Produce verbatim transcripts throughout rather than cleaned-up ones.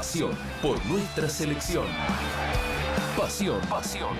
Pasión por nuestra selección. Pasión, pasión.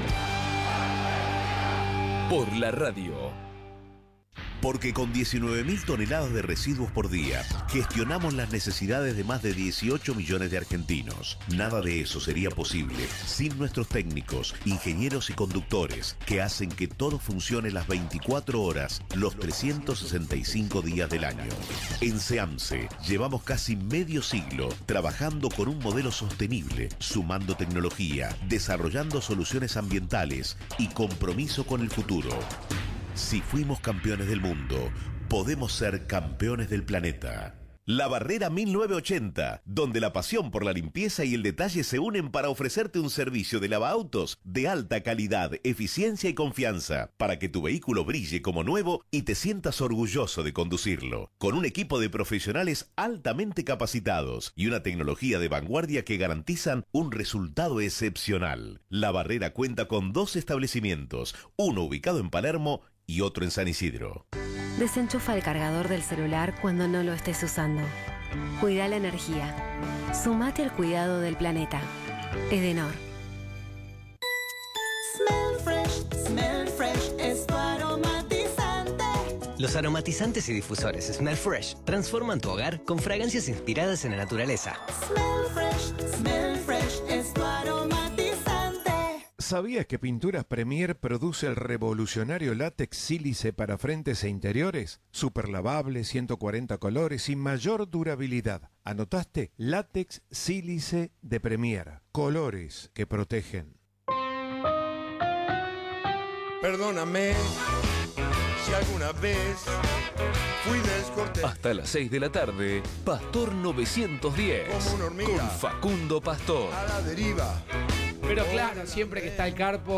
Por la radio. Porque con diecinueve mil toneladas de residuos por día, gestionamos las necesidades de más de dieciocho millones de argentinos. Nada de eso sería posible sin nuestros técnicos, ingenieros y conductores, que hacen que todo funcione las veinticuatro horas, los trescientos sesenta y cinco días del año. En SEAMSE llevamos casi medio siglo trabajando con un modelo sostenible, sumando tecnología, desarrollando soluciones ambientales y compromiso con el futuro. Si fuimos campeones del mundo, podemos ser campeones del planeta. La Barrera mil novecientos ochenta, donde la pasión por la limpieza y el detalle se unen para ofrecerte un servicio de lavaautos de alta calidad, eficiencia y confianza, para que tu vehículo brille como nuevo y te sientas orgulloso de conducirlo. Con un equipo de profesionales altamente capacitados y una tecnología de vanguardia que garantizan un resultado excepcional. La Barrera cuenta con dos establecimientos, uno ubicado en Palermo y otro en San Isidro. Desenchufa el cargador del celular cuando no lo estés usando. Cuida la energía. Sumate al cuidado del planeta. Edenor. Smell fresh, smell fresh es tu aromatizante. Los aromatizantes y difusores Smell Fresh transforman tu hogar con fragancias inspiradas en la naturaleza. Smell fresh, smell fresh es tu aromatizante. ¿Sabías que Pinturas Premier produce el revolucionario látex sílice para frentes e interiores? Super lavable, ciento cuarenta colores y mayor durabilidad. ¿Anotaste? Látex sílice de Premier. Colores que protegen. Perdóname si alguna vez fui descortés. Hasta las seis de la tarde, Pastor novecientos diez. Como una hormiga. Con Facundo Pastor. A la deriva. Pero claro, siempre que está el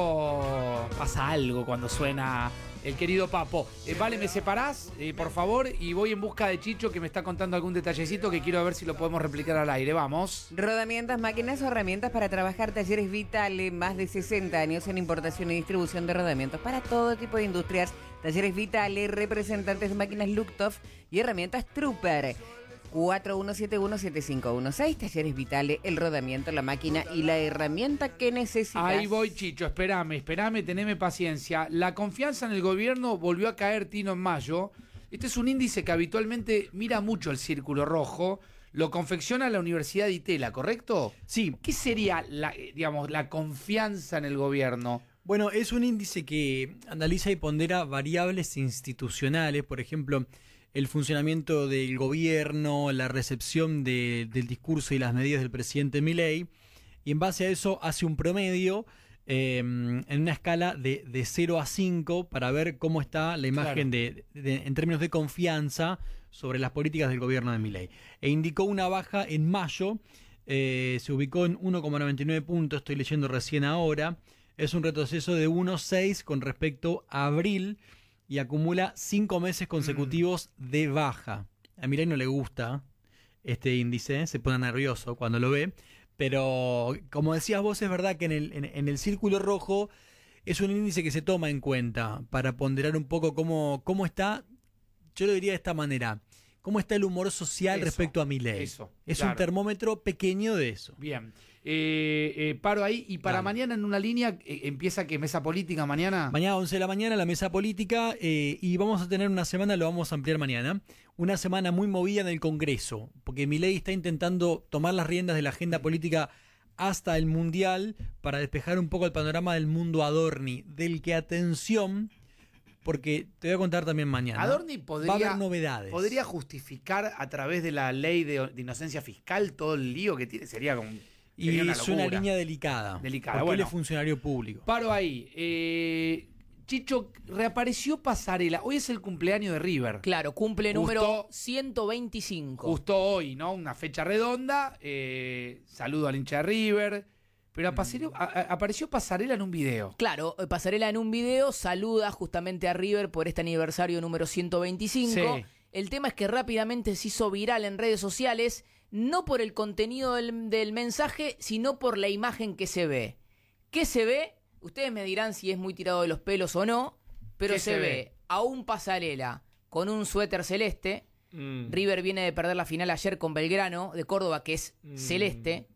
Carpo pasa algo cuando suena el querido Papo. Eh, vale, ¿me separás, eh, por favor? Y voy en busca de Chicho, que me está contando algún detallecito que quiero ver si lo podemos replicar al aire. Vamos. Rodamientas, máquinas o herramientas para trabajar. Talleres Vitale, más de sesenta años en importación y distribución de rodamientos para todo tipo de industrias. Talleres Vitale, representantes de máquinas Luchthof y herramientas Trooper. cuatro uno siete uno siete cinco uno seis, Talleres Vitale, el rodamiento, la máquina y la herramienta que necesitas. Ahí voy, Chicho, espérame, espérame, teneme paciencia. La confianza en el gobierno volvió a caer, Tino, en mayo. Este es un índice que habitualmente mira mucho el círculo rojo. Lo confecciona la Universidad de Itela, ¿correcto? Sí. ¿Qué sería la, digamos, la confianza en el gobierno? Bueno, es un índice que analiza y pondera variables institucionales, por ejemplo, el funcionamiento del gobierno, la recepción de, del discurso y las medidas del presidente Milei, y en base a eso hace un promedio eh, en una escala de, de cero a cinco para ver cómo está la imagen claro. de, de, en términos de confianza sobre las políticas del gobierno de Milei. E indicó una baja en mayo, eh, se ubicó en uno coma noventa y nueve puntos, estoy leyendo recién ahora, es un retroceso de uno coma seis con respecto a abril, y acumula cinco meses consecutivos mm. de baja. A Milei no le gusta este índice, se pone nervioso cuando lo ve, pero como decías vos, es verdad que en el, en, en el círculo rojo es un índice que se toma en cuenta para ponderar un poco cómo, cómo está, yo lo diría de esta manera, cómo está el humor social eso, respecto a Milei. Eso, es claro. un termómetro pequeño de eso. Bien, eh, eh, paro ahí y para Dale. mañana en una línea eh, empieza que mesa política mañana. Mañana once de la mañana la mesa política eh, y vamos a tener una semana, lo vamos a ampliar mañana, una semana muy movida en el Congreso, porque Milei está intentando tomar las riendas de la agenda política hasta el Mundial para despejar un poco el panorama del mundo Adorni, del que atención... Porque te voy a contar también mañana. Adorni podría, va a haber novedades. podría justificar a través de la ley de, de inocencia fiscal todo el lío que tiene. Sería como. Y sería una es una locura. línea delicada. Delicada. Porque Bueno, él es funcionario público. Paro ahí. Eh, Chicho, reapareció Pasarela. Hoy es el cumpleaños de River. Claro, cumple Justo- número ciento veinticinco. Justo hoy, ¿no? Una fecha redonda. Eh, saludo al hincha de River. Pero apareció, a- a- apareció Pasarela en un video. Claro, eh, Pasarela en un video saluda justamente a River por este aniversario número ciento veinticinco. Sí. El tema es que rápidamente se hizo viral en redes sociales, no por el contenido del, del mensaje, sino por la imagen que se ve. ¿Qué se ve? Ustedes me dirán si es muy tirado de los pelos o no, pero ¿Qué se, se ve? ve? A un Pasarela con un suéter celeste. Mm. River viene de perder la final ayer con Belgrano de Córdoba, que es Mm. celeste.